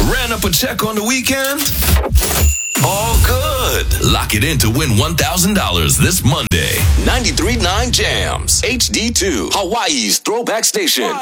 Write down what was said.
Ran up a check on the weekend? All good. Lock it in to win $1,000 this Monday. 93.9 Jams. HD2. Hawaii's throwback station.